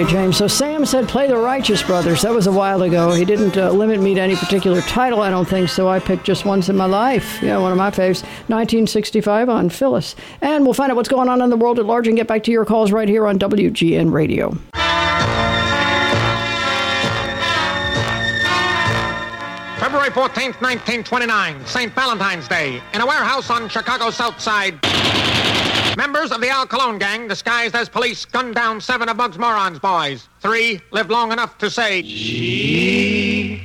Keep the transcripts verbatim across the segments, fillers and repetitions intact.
Raleigh James. So Sam said play the Righteous Brothers. That was a while ago. He didn't uh, limit me to any particular title, I don't think, so I picked just Once in My Life. Yeah, one of my faves. nineteen sixty-five on Phyllis. And we'll find out what's going on in the world at large and get back to your calls right here on W G N Radio. February fourteenth, nineteen twenty-nine, Saint Valentine's Day. In a warehouse on Chicago's South Side, members of the Al Capone gang, disguised as police, gunned down seven of Bugs Moran's boys. Three lived long enough to say, Gee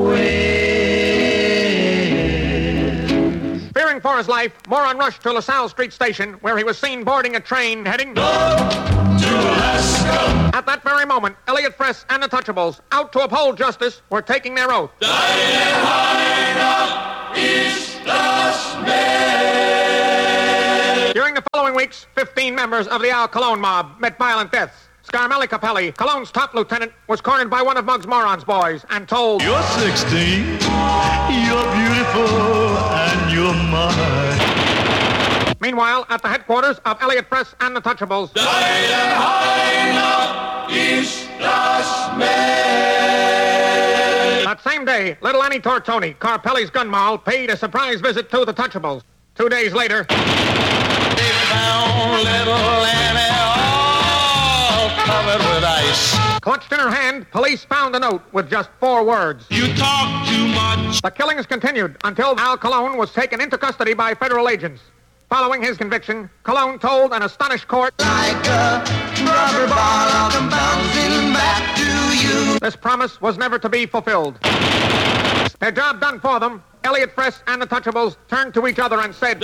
whiz. Fearing for his life, Moran rushed to LaSalle Street Station, where he was seen boarding a train heading north to Alaska. At that very moment, Elliot Fress and the Touchables, out to uphold justice, were taking their oath. During the following weeks, fifteen members of the Al Capone mob met violent deaths. Scarmelli Capelli, Colone's top lieutenant, was cornered by one of Bugs Moran's boys and told, You're sixteen, you're beautiful, and you're mine. Meanwhile, at the headquarters of Elliot Fress and the Touchables, that same day, little Annie Tortoni, Carpelli's gun moll, paid a surprise visit to the Touchables. Two days later, little Annie, all covered with ice. Clutched in her hand, police found a note with just four words. You talk too much. The killings continued until Al Capone was taken into custody by federal agents. Following his conviction, Capone told an astonished court, like a rubber ball, I'll come bouncing back to you. This promise was never to be fulfilled. Their job done for them, Elliot Fress and the Touchables turned to each other and said,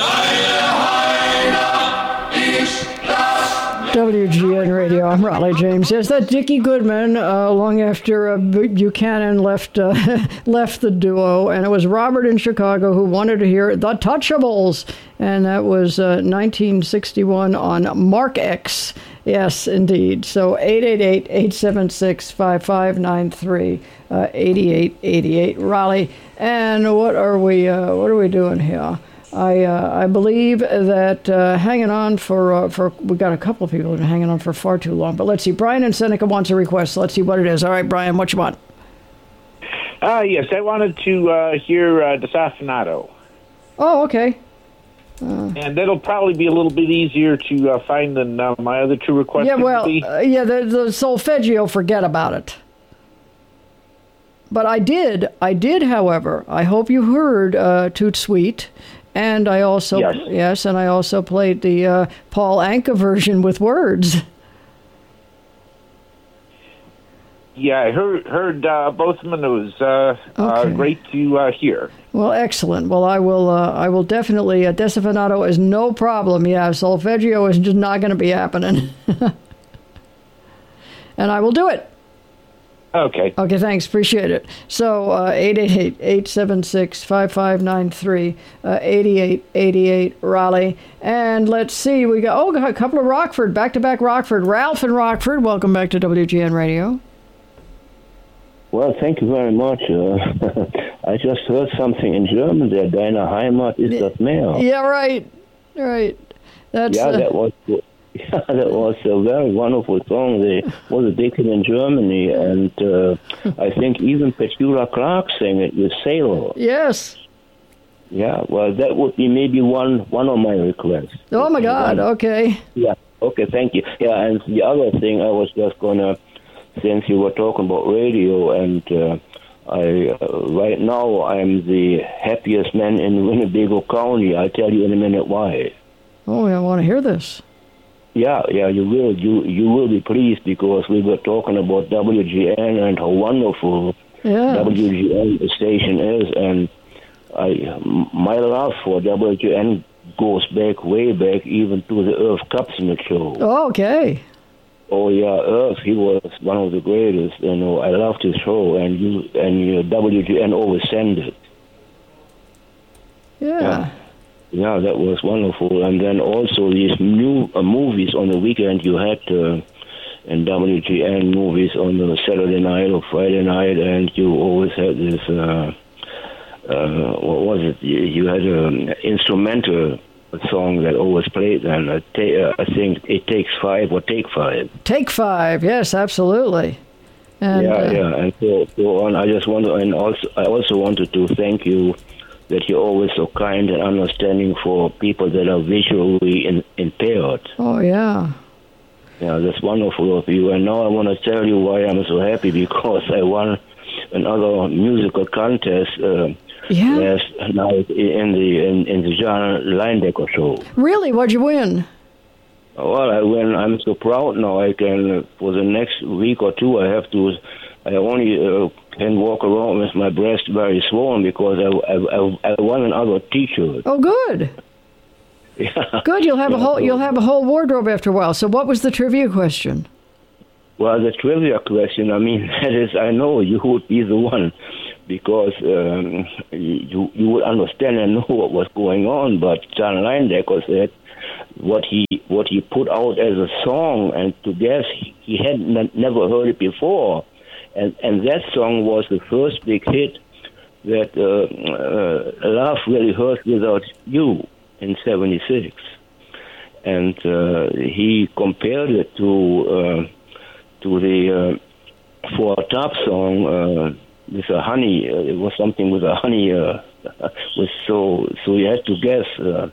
W G N Radio, I'm Raleigh James. Yes, that Dickie Goodman, uh, long after uh, Buchanan left uh, left the duo, and it was Robert in Chicago who wanted to hear The Touchables, and that was uh, nineteen sixty-one on Mark X. Yes, indeed. So eight eight eight, eight seven six, five five nine three, uh, eighty-eight eighty-eight, Raleigh. And what are we? Uh, what are we doing here? I uh, I believe that uh, hanging on for uh, for we got a couple of people that are hanging on for far too long. But let's see. Brian in Seneca wants a request. Let's see what it is. All right, Brian, what you want? Uh, yes, I wanted to uh, hear uh, Desaffinato. Oh, okay. Uh, and that'll probably be a little bit easier to uh, find than uh, my other two requests. Yeah, well, uh, yeah, the, the solfeggio, forget about it. But I did, I did, however, I hope you heard uh, Toot Sweet. And I also, yes, yes and I also played the uh, Paul Anka version with words. Yeah, I heard heard uh, both of them. It was uh, okay. uh, great to uh, hear. Well, excellent. Well, I will. Uh, I will definitely. Uh, Desaffinato is no problem. Yeah, solfeggio is just not going to be happening. And I will do it. Okay. Okay, thanks. Appreciate it. So, uh, eight eight eight, eight seven six, five five nine three, uh, eighty-eight eighty-eight, Raleigh. And let's see, we got, oh, got a couple of Rockford, back-to-back Rockford. Ralph in Rockford, welcome back to W G N Radio. Well, thank you very much. Uh, I just heard something in German there, Deine Heimat ist das Meer. Yeah, right, right. That's, yeah, uh, that was... Yeah, that was a very wonderful song. They was a big hit in Germany, and uh, I think even Petula Clark sang it with Sailor. Yes. Yeah, well, that would be maybe one one of my requests. Oh, my God, one. Okay. Yeah, okay, thank you. Yeah, and the other thing I was just going to, since you were talking about radio, and uh, I uh, right now I'm the happiest man in Winnebago County. I'll tell you in a minute why. Oh, I want to hear this. Yeah, yeah, you will. You you will be pleased because we were talking about W G N and how wonderful yeah. W G N station is, and I my love for W G N goes back way back even to the Earth Kupcinet show. Oh, okay. Oh yeah, Earth. He was one of the greatest. You know, I loved his show, and you and you know, W G N always sent it. Yeah. yeah. Yeah, that was wonderful. And then also these new uh, movies on the weekend you had uh, in W G N movies on the Saturday night or Friday night, and you always had this, uh, uh, what was it? You, you had an instrumental a song that always played then. Uh, ta- uh, I think It Takes Five or Take Five. Take Five, yes, absolutely. And, yeah, uh, yeah, and so, so on. I just want to, and also, I also wanted to thank you that you're always so kind and understanding for people that are visually in, impaired. Oh, yeah. Yeah, that's wonderful of you. And now I want to tell you why I'm so happy, because I won another musical contest uh, yeah. last night in the in, in the John Leindecker show. Really? What'd you win? Well, I win. I'm so proud now. I can, for the next week or two, I have to, I only uh, can walk around with my breast very swollen because I, I, I won another T-shirt. Oh, good. Yeah. Good. You'll have yeah, a whole so, you'll have a whole wardrobe after a while. So, what was the trivia question? Well, the trivia question. I mean, that is, I know you would be the one, because um, you you would understand and know what was going on. But John Leindecker said what he what he put out as a song, and to guess he had n- never heard it before, and and that song was the first big hit that uh, uh, Love Really Hurts Without You in seventy-six, and uh, he compared it to uh, to the uh, Four Top song uh, with a honey. Uh, it was something with a honey. Uh, was so so you had to guess. Uh,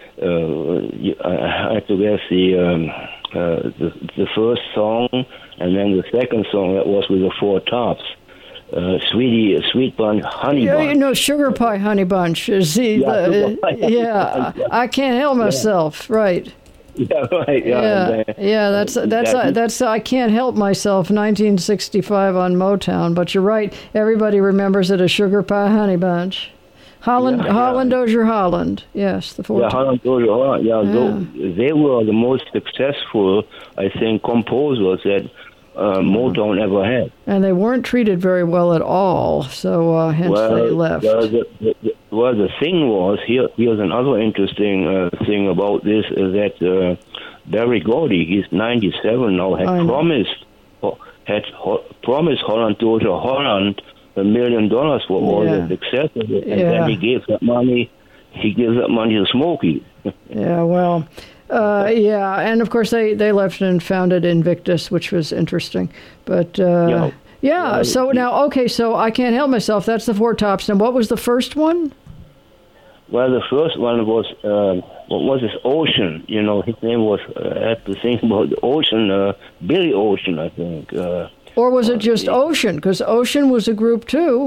Uh, I had to guess the, um, uh, the the first song, and then the second song that was with the Four Tops, uh, Sweetie, Sweet Bunch, Honey Yeah, Bunch. you know, Sugar Pie Honey Bunch. Is the, Yeah, the, Sugar yeah, I can't help myself. Right. Yeah, right. Yeah, Yeah, and, uh, yeah. That's that's that- uh, that's I can't help myself. nineteen sixty-five on Motown. But you're right. Everybody remembers it as Sugar Pie Honey Bunch. Holland, Yeah, Holland, yeah. Dozier, Holland. Yes, the four. Yeah, Holland, Dozier, Holland. Yeah, Yeah. tho- they were the most successful, I think, composers that uh, Motown ever had. And they weren't treated very well at all, so uh, hence Well, they left. Well, the, the, well, the thing was, here. Here's another interesting uh, thing about this, is that uh, Barry Gordy, he's ninety-seven now, had I know. promised had ho- promised Holland, Dozier, Holland a million dollars for all Yeah. the success of it, and Yeah. then he gave that money. He gives that money to Smokey. Yeah, well, uh, yeah, and of course they, they left and founded Invictus, which was interesting. But uh, Yeah. yeah, so now okay, so I can't help myself. That's the Four Tops. And what was the first one? Well, the first one was uh, what was his Ocean? You know, his name was. Uh, I have to think about the Ocean. Uh, Billy Ocean, I think. Uh, Or was it just Ocean? Because Ocean was a group too.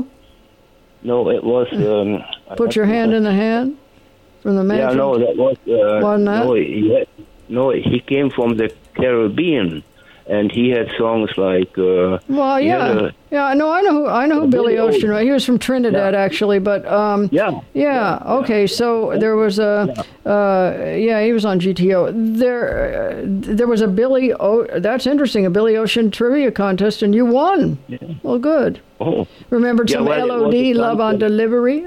no, it was. Um, Put your hand in the hand from the man. Yeah, from- no, that was. Uh, Wasn't that? No, he had, no, he came from the Caribbean, and he had songs like. Uh, Well, he had yeah, a- yeah. No, I know who I know who Billy Billy Ocean. Ocean. He was from Trinidad, Yeah. actually. But um, yeah. yeah, okay. So there was a, uh, yeah, he was on G T O. There, uh, there was a Billy. O- that's interesting. A Billy Ocean trivia contest, and you won. Yeah. Well, good. Oh. Remembered Yeah, some well, it L O D, was a Love on contest. Delivery.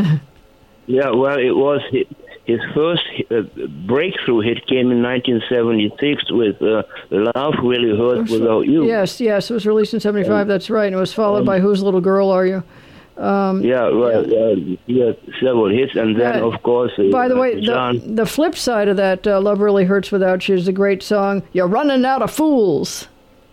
Yeah, well, it was his, his first uh, breakthrough hit came in nineteen seventy-six with uh, "Love Really Hurts Without You." Yes, yes. It was released in seventy-five. That's right. And it was followed by Whose Little Girl Are You? Um, Yeah, well, uh, he had several hits, and then, Yeah. of course, uh, By the way, John. the, the flip side of that, uh, Love Really Hurts Without You, is a great song, You're Running Out of Fools.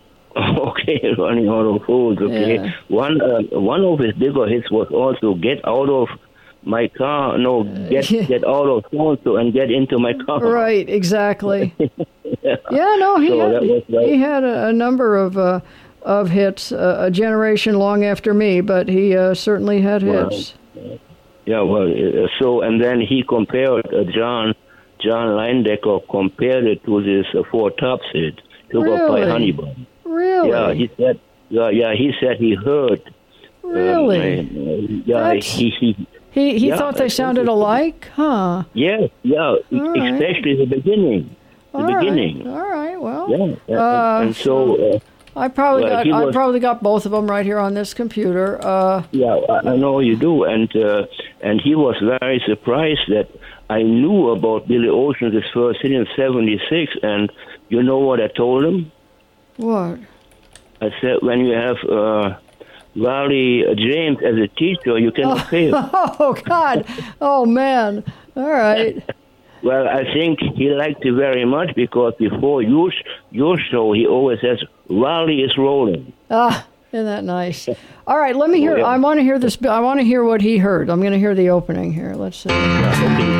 Okay, Running Out of Fools. Okay, Yeah. one uh, one of his bigger hits was also "Get Out of My Car." No, get yeah. get out of so and get into my car. Right, exactly. Yeah, no, he So had, that was right. he had a, a number of uh, of hits, uh, a generation long after me, but he uh, certainly had Wow. hits. Yeah, well, uh, so and then he compared uh, John John Leindecker compared it to this uh, Four Tops hit, "Sugar Pie Really? Honey Bun." Really? Yeah, he said. Yeah, yeah, he said he heard. um, Really? uh, yeah, That's- he, he he he yeah, thought they that's sounded interesting. alike? Huh. Yes, yeah, e- right. especially the beginning. The All right, beginning. All right, well. Yeah, yeah, Uh, and, and so, uh, I probably Well, got he I was- probably got both of them right here on this computer. Uh, yeah, I, I know you do, and uh, and he was very surprised that I knew about Billy Ocean's first hit in seventy-six, and you know what I told him? what? I said, when you have uh, Wally James as a teacher, you cannot fail. Oh God! Oh man! All right. Well, I think he liked it very much because before your, your show, he always says, Raleigh is rolling. Ah, isn't that nice? All right, let me hear, Oh, yeah. I want to hear this, I want to hear what he heard. I'm going to hear the opening here. Let's see. Okay.